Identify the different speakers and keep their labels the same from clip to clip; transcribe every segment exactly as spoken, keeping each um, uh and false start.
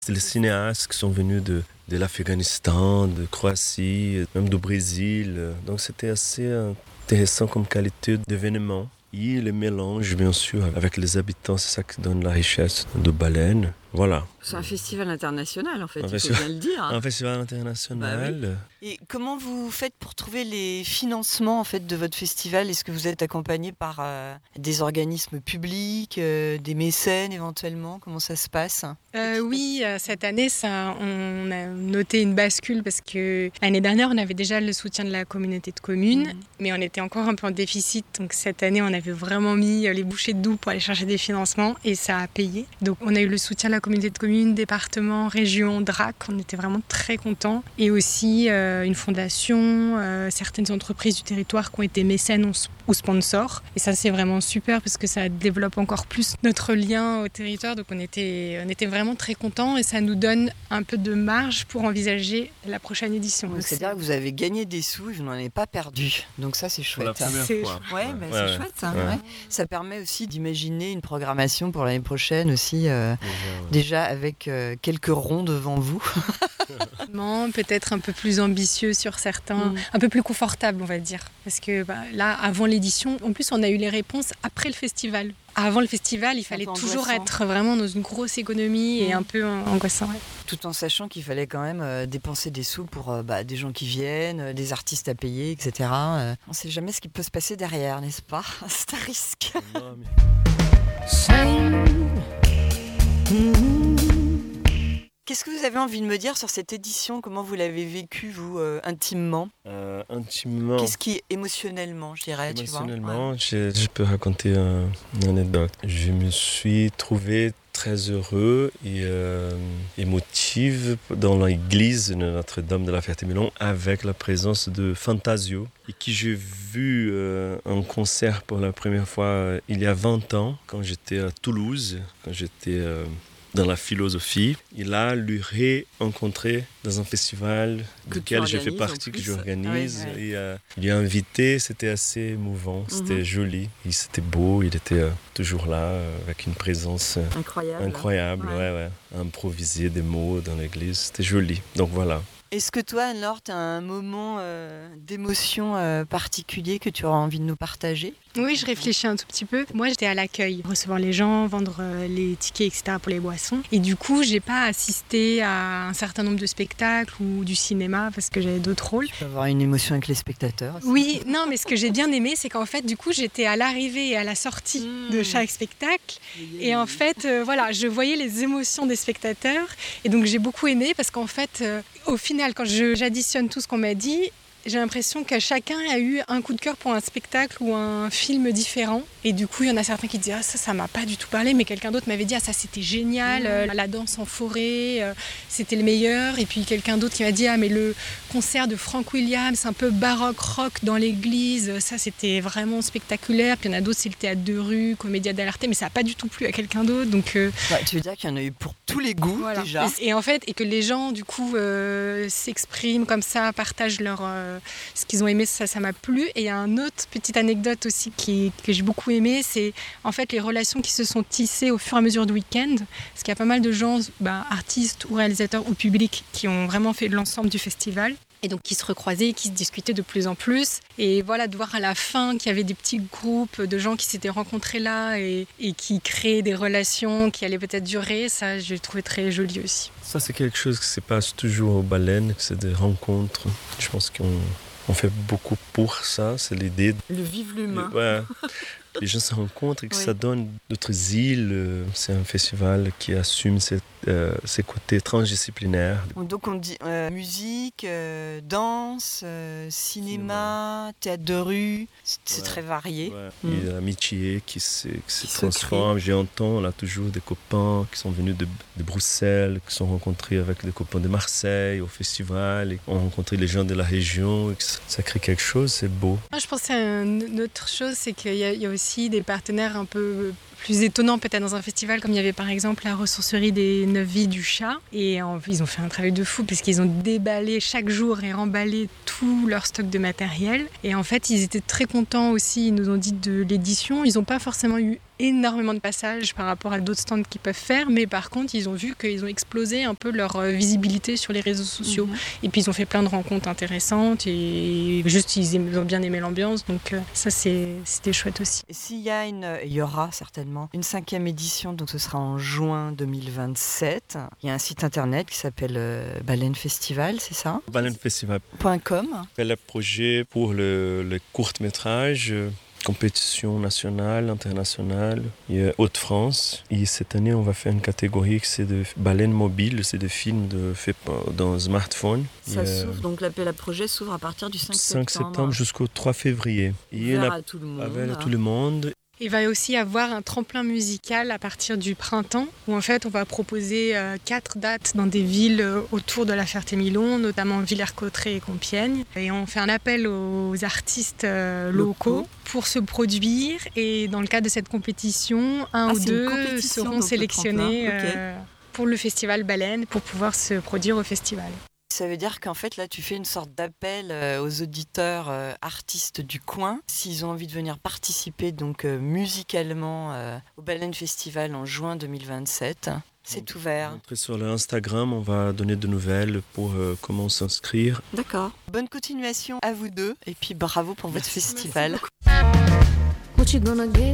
Speaker 1: C'est les cinéastes qui sont venus de, de l'Afghanistan, de Croatie, même du Brésil. Donc c'était assez intéressant comme qualité d'événement. Et le mélange, bien sûr, avec les habitants, c'est ça qui donne la richesse de Baleine. Voilà.
Speaker 2: C'est un festival international, en fait,
Speaker 1: un
Speaker 2: il
Speaker 1: festival,
Speaker 2: faut bien le dire. Hein.
Speaker 1: Un festival international.
Speaker 2: Bah oui. Et comment vous faites pour trouver les financements en fait, de votre festival ? Est-ce que vous êtes accompagné par euh, des organismes publics, euh, des mécènes éventuellement ? Comment ça se passe ?
Speaker 3: euh, Oui, cette année, ça, on a noté une bascule parce que l'année dernière, on avait déjà le soutien de la communauté de communes, mmh. mais on était encore un peu en déficit. Donc cette année, on avait vraiment mis les bouchées doubles pour aller chercher des financements et ça a payé. Donc on a eu le soutien de la communauté de communes, département, région, D R A C. On était vraiment très contents. Et aussi euh, une fondation, euh, certaines entreprises du territoire qui ont été mécènes ou, ou sponsors. Et ça, c'est vraiment super parce que ça développe encore plus notre lien au territoire. Donc on était, on était vraiment très contents et ça nous donne un peu de marge pour envisager la prochaine édition.
Speaker 2: Donc, c'est-à-dire que vous avez gagné des sous et vous n'en avez pas perdu. Donc ça, c'est chouette.
Speaker 1: Pour la première
Speaker 2: c'est...
Speaker 1: fois.
Speaker 2: Ouais, bah,
Speaker 1: ouais,
Speaker 2: c'est
Speaker 1: ouais,
Speaker 2: chouette. Ça,
Speaker 1: ouais.
Speaker 2: Ouais. Ça permet aussi d'imaginer une programmation pour l'année prochaine aussi. Euh, déjà, ouais. déjà avec euh, quelques ronds devant vous.
Speaker 3: Peut-être un peu plus ambitieux sur certains, mmh. un peu plus confortable on va dire. Parce que bah, là, avant l'édition, en plus on a eu les réponses après le festival. Avant le festival, il fallait toujours être vraiment dans une grosse économie mmh. et un peu angoissant. Ouais.
Speaker 2: Tout en sachant qu'il fallait quand même euh, dépenser des sous pour euh, bah, des gens qui viennent, euh, des artistes à payer, et cetera. Euh, on ne sait jamais ce qui peut se passer derrière, n'est-ce pas ? C'est un risque. Non, mais... Qu'est-ce que vous avez envie de me dire sur cette édition ? Comment vous l'avez vécue, vous, euh, intimement ?
Speaker 1: euh, Intimement.
Speaker 2: Qu'est-ce qui, émotionnellement, je dirais,
Speaker 1: Émotionnellement,
Speaker 2: tu vois ?
Speaker 1: je, je peux raconter un, une anecdote. Je me suis trouvé très heureux et euh, émotif dans l'église de Notre-Dame de la Ferté-Milon avec la présence de Fantasio, et qui j'ai vu euh, en concert pour la première fois euh, il y a vingt ans, quand j'étais à Toulouse, quand j'étais... Euh, dans la philosophie. Et là, lui rencontré dans un festival que duquel je fais partie, que j'organise. Ah oui, ouais. Et euh, il a invité, c'était assez émouvant, mm-hmm. c'était joli. Et c'était beau, il était euh, toujours là, euh, avec une présence euh,
Speaker 2: incroyable.
Speaker 1: Incroyable, ouais. Ouais, ouais. Improviser des mots dans l'église, c'était joli. Donc voilà.
Speaker 2: Est-ce que toi, Anne-Laure, tu as un moment euh, d'émotion euh, particulier que tu auras envie de nous partager ?
Speaker 3: Oui, je réfléchis un tout petit peu. Moi, j'étais à l'accueil, recevoir les gens, vendre euh, les tickets, et cetera pour les boissons. Et du coup, j'ai pas assisté à un certain nombre de spectacles ou du cinéma parce que j'avais d'autres rôles.
Speaker 2: Tu peux avoir une émotion avec les spectateurs aussi.
Speaker 3: Oui, non, mais ce que j'ai bien aimé, c'est qu'en fait, du coup, j'étais à l'arrivée et à la sortie mmh. de chaque spectacle. Et en fait, euh, voilà, je voyais les émotions des spectateurs. Et donc, j'ai beaucoup aimé parce qu'en fait, euh, au final, quand je, j'additionne tout ce qu'on m'a dit, j'ai l'impression que chacun a eu un coup de cœur pour un spectacle ou un film différent. Et du coup, il y en a certains qui disaient ah, « ça, ça m'a pas du tout parlé », mais quelqu'un d'autre m'avait dit « ah, ça, c'était génial, euh, la danse en forêt, euh, c'était le meilleur ». Et puis quelqu'un d'autre qui m'a dit « ah, mais le concert de Frank Williams, un peu baroque rock dans l'église, ça, c'était vraiment spectaculaire ». Puis il y en a d'autres, c'est le théâtre de rue, Commedia dell'arte, mais ça n'a pas du tout plu à quelqu'un d'autre. Donc, euh...
Speaker 2: ouais, tu veux dire qu'il y en a eu pour tous les goûts, voilà. Déjà.
Speaker 3: Et, et en fait, et que les gens, du coup, euh, s'expriment comme ça, partagent leur... Euh, ce qu'ils ont aimé, ça, ça m'a plu. Et il y a une autre petite anecdote aussi qui, que j'ai beaucoup aimé, c'est en fait les relations qui se sont tissées au fur et à mesure du week-end. Parce qu'il y a pas mal de gens, bah, artistes ou réalisateurs ou publics, qui ont vraiment fait l'ensemble du festival. Et donc qui se recroisaient, qui se discutaient de plus en plus. Et voilà, de voir à la fin qu'il y avait des petits groupes de gens qui s'étaient rencontrés là et, et qui créaient des relations qui allaient peut-être durer, ça, j'ai trouvé très joli aussi.
Speaker 1: Ça, c'est quelque chose qui se passe toujours aux baleines, c'est des rencontres. Je pense qu'on on fait beaucoup pour ça, c'est l'idée.
Speaker 2: Le vivre l'humain.
Speaker 1: Ouais. Les gens se rencontrent et que oui. Ça donne d'autres îles. C'est un festival qui assume ses, euh, ses côtés transdisciplinaires.
Speaker 2: Donc on dit euh, musique, euh, danse, euh, cinéma, cinéma, théâtre de rue, c'est, c'est ouais. Très varié.
Speaker 1: Ouais. Mm. Il y a l'amitié qui se, qui qui se transforme. Se J'entends là toujours des copains qui sont venus de, de Bruxelles, qui sont rencontrés avec des copains de Marseille au festival, et ont rencontré les gens de la région. Et ça, ça crée quelque chose, c'est beau.
Speaker 3: Moi, je pense qu'une autre chose, c'est qu'il y a, il y a aussi aussi des partenaires un peu plus étonnants peut-être dans un festival, comme il y avait par exemple la ressourcerie des Neuf Vies du Chat. Et en, ils ont fait un travail de fou parce qu'ils ont déballé chaque jour et remballé tout leur stock de matériel. Et en fait, ils étaient très contents aussi, ils nous ont dit de l'édition. Ils n'ont pas forcément eu énormément de passages par rapport à d'autres stands qu'ils peuvent faire, mais par contre, ils ont vu qu'ils ont explosé un peu leur visibilité sur les réseaux sociaux. Mmh. Et puis, ils ont fait plein de rencontres intéressantes et juste, ils ont bien aimé l'ambiance. Donc, ça, c'est, c'était chouette aussi.
Speaker 2: Et s'il y a une, il y aura certainement une cinquième édition, donc ce sera en juin deux mille vingt-sept. Il y a un site internet qui s'appelle euh, Baleine Festival, c'est ça ?
Speaker 1: Baleine Festival
Speaker 2: point com.
Speaker 1: C'est le projet pour le, le court-métrage, compétition nationale, internationale, et Hauts-de-France. Et cette année, on va faire une catégorie qui c'est de baleines mobiles, c'est des films de, faits dans smartphone.
Speaker 2: Ça et s'ouvre, euh, donc l'appel à projet s'ouvre à partir du cinq septembre.
Speaker 1: cinq septembre jusqu'au trois février.
Speaker 2: Ouvert à tout le monde.
Speaker 1: Ouvert à tout le monde.
Speaker 3: Il va aussi avoir un tremplin musical à partir du printemps, où en fait on va proposer euh, quatre dates dans des villes euh, autour de la Ferté-Milon, notamment Villers-Cotterêts et Compiègne. Et on fait un appel aux artistes euh, locaux, locaux pour se produire. Et dans le cadre de cette compétition, un
Speaker 2: ah,
Speaker 3: ou deux seront sélectionnés okay. euh, pour le festival Baleine, pour pouvoir se produire au festival.
Speaker 2: Ça veut dire qu'en fait, là, tu fais une sorte d'appel aux auditeurs euh, artistes du coin, s'ils ont envie de venir participer donc euh, musicalement euh, au Baleine Festival en juin deux mille vingt-sept. C'est donc, ouvert.
Speaker 1: Sur le Instagram, on va donner de nouvelles pour euh, comment s'inscrire.
Speaker 2: D'accord. Bonne continuation à vous deux et puis bravo pour votre Merci. Festival.
Speaker 4: What you gonna get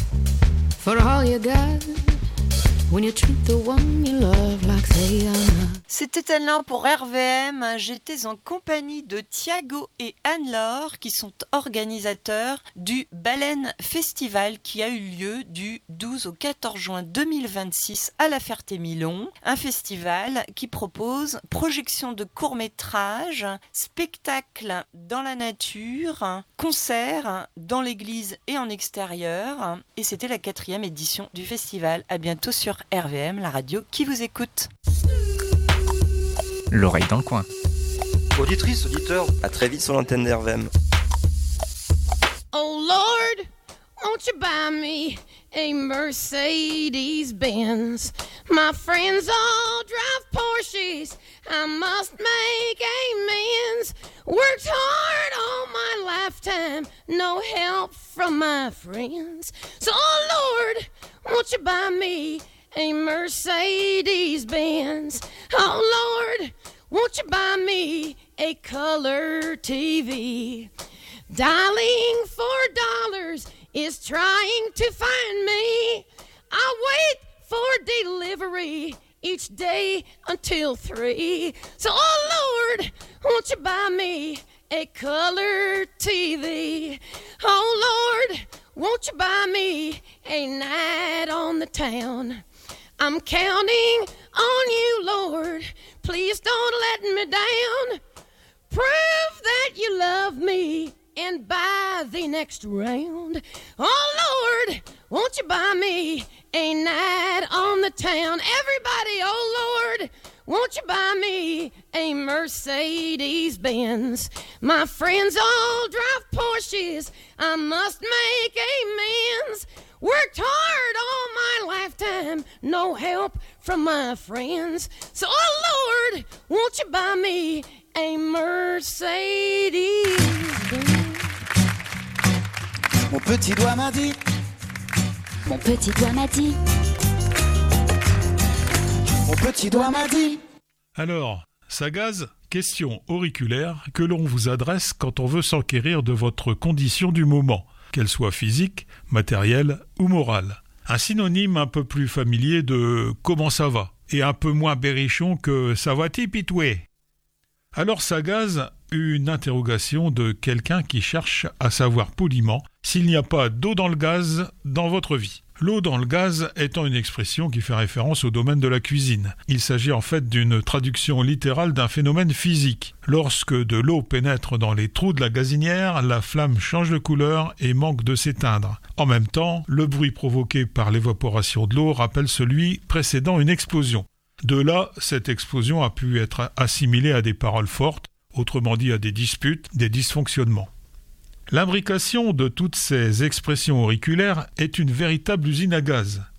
Speaker 4: for all you got? When you treat the one you love like they are not.
Speaker 2: C'était Anne-Laure pour R V M. J'étais en compagnie de Thiago et Anne-Laure qui sont organisateurs du Baleine Festival qui a eu lieu du douze au quatorze juin deux mille vingt-six à la Ferté-Milon. Un festival qui propose projection de courts-métrages, spectacles dans la nature, concerts dans l'église et en extérieur. Et c'était la quatrième édition du festival. À bientôt sur R V M, la radio qui vous écoute.
Speaker 5: L'oreille dans le coin.
Speaker 6: Auditrice, auditeur, à très vite sur l'antenne d'R V M.
Speaker 7: Oh Lord, won't you buy me a Mercedes-Benz? My friends all drive Porsches, I must make amends. Worked hard all my lifetime, no help from my friends. So oh Lord, won't you buy me a Mercedes-Benz? Oh Lord, won't you buy me a color T V? Dialing for dollars is trying to find me. I wait for delivery each day until three. So oh Lord, won't you buy me a color T V? Oh Lord, won't you buy me a night on the town? I'm counting on you, Lord. Please don't let me down. Prove that you love me and buy the next round. Oh, Lord, won't you buy me a night on the town? Everybody, oh, Lord, won't you buy me a Mercedes-Benz? My friends all drive Porsches. I must make amends. Worked hard all my lifetime, no help from my friends. So, oh Lord, won't you buy me a Mercedes-Benz?
Speaker 8: Mon petit doigt m'a dit.
Speaker 9: Mon petit doigt m'a dit.
Speaker 8: Mon petit doigt m'a dit.
Speaker 10: Alors, Sagaz, question auriculaire que l'on vous adresse quand on veut s'enquérir de votre condition du moment, qu'elle soit physique, matérielle ou morale. Un synonyme un peu plus familier de « comment ça va » et un peu moins berrichon que « ça va-t-il pitoué ?» Alors Sagaz, une interrogation de quelqu'un qui cherche à savoir poliment s'il n'y a pas d'eau dans le gaz dans votre vie. L'eau dans le gaz étant une expression qui fait référence au domaine de la cuisine. Il s'agit en fait d'une traduction littérale d'un phénomène physique. Lorsque de l'eau pénètre dans les trous de la gazinière, la flamme change de couleur et manque de s'éteindre. En même temps, le bruit provoqué par l'évaporation de l'eau rappelle celui précédant une explosion. De là, cette explosion a pu être assimilée à des paroles fortes, autrement dit à des disputes, des dysfonctionnements. L'imbrication de toutes ces expressions auriculaires est une véritable usine à gaz.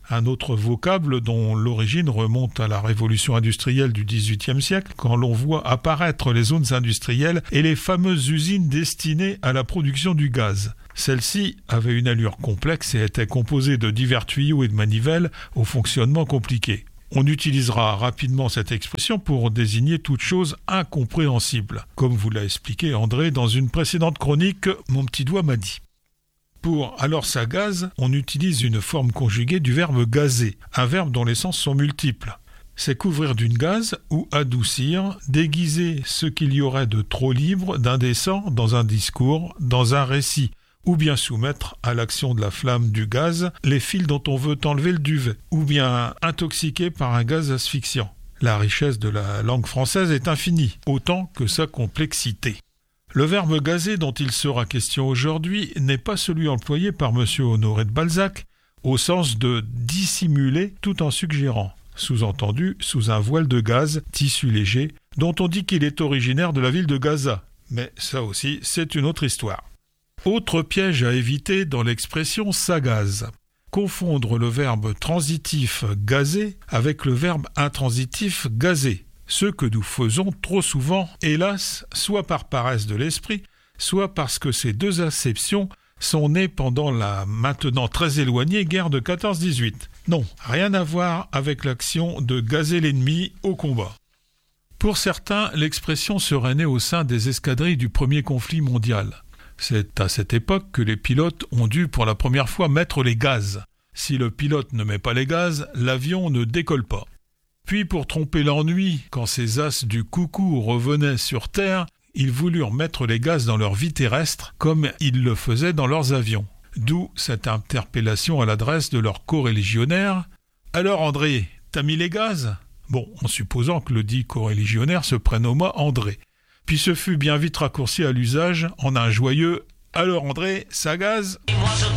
Speaker 10: un autre vocable dont l'origine remonte à la révolution industrielle du dix-huitième siècle, quand l'on voit apparaître les zones industrielles et les fameuses usines destinées à la production du gaz. Celles-ci avaient une allure complexe et étaient composées de divers tuyaux et de manivelles au fonctionnement compliqué. On utilisera rapidement cette expression pour désigner toute chose incompréhensible, comme vous l'a expliqué André dans une précédente chronique « Mon petit doigt m'a dit ». Pour « alors ça gaze », on utilise une forme conjuguée du verbe « gazer », un verbe dont les sens sont multiples. C'est couvrir d'une gaze ou adoucir, déguiser ce qu'il y aurait de trop libre, d'indécent dans un discours, dans un récit, ou bien soumettre à l'action de la flamme du gaz les fils dont on veut enlever le duvet, ou bien intoxiquer par un gaz asphyxiant. La richesse de la langue française est infinie, autant que sa complexité. Le verbe gazer dont il sera question aujourd'hui n'est pas celui employé par M. Honoré de Balzac, au sens de dissimuler tout en suggérant, sous-entendu sous un voile de gaze, tissu léger, dont on dit qu'il est originaire de la ville de Gaza. Mais ça aussi, c'est une autre histoire. Autre piège à éviter dans l'expression « ça gaze ». Confondre le verbe transitif « gazer » avec le verbe intransitif « gazer », ce que nous faisons trop souvent, hélas, soit par paresse de l'esprit, soit parce que ces deux acceptions sont nées pendant la maintenant très éloignée guerre de quatorze dix-huit. Non, rien à voir avec l'action de gazer l'ennemi au combat. Pour certains, l'expression serait née au sein des escadrilles du premier conflit mondial. C'est à cette époque que les pilotes ont dû pour la première fois mettre les gaz. Si le pilote ne met pas les gaz, l'avion ne décolle pas. Puis pour tromper l'ennui, quand ces as du coucou revenaient sur Terre, ils voulurent mettre les gaz dans leur vie terrestre comme ils le faisaient dans leurs avions. D'où cette interpellation à l'adresse de leurs coreligionnaires. « Alors André, t'as mis les gaz ?» Bon, en supposant que le dit coreligionnaire se prénomma André. Puis ce fut bien vite raccourci à l'usage en un joyeux « Alors André, ça gaze ?»